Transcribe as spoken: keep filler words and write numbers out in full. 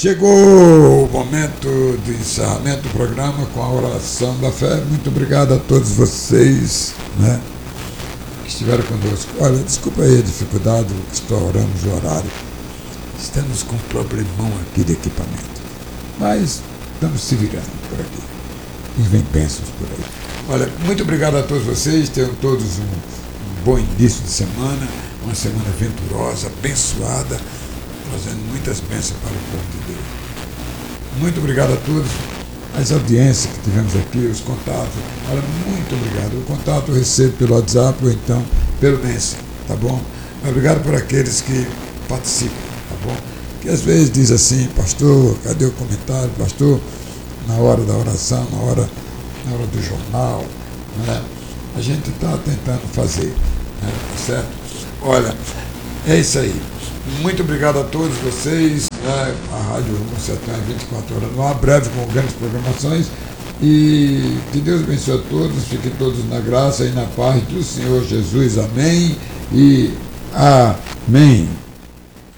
Chegou o momento de encerramento do programa com a oração da fé. Muito obrigado a todos vocês, né, que estiveram conosco. Olha, desculpa aí a dificuldade, estouramos o horário. Estamos com um problemão aqui de equipamento, mas estamos se virando por aqui. E vem bênçãos por aí. Olha, muito obrigado a todos vocês. Tenham todos um, um bom início de semana, uma semana venturosa, abençoada, trazendo muitas bênçãos para o povo de Deus. Muito obrigado a todos, as audiências que tivemos aqui, os contatos. Olha, muito obrigado. O contato eu recebo pelo WhatsApp ou então pelo Messenger, tá bom? Obrigado por aqueles que participam, tá bom? Que às vezes diz assim, pastor, cadê o comentário? Pastor, na hora da oração, na hora, na hora do jornal, né? A gente está tentando fazer, né? Tá certo? Olha, é isso aí. Muito obrigado a todos vocês, né? A Rádio Rumo Sertão é vinte e quatro horas no ar, breve com grandes programações. E que Deus abençoe a todos, fiquem todos na graça e na paz do Senhor Jesus. Amém e amém.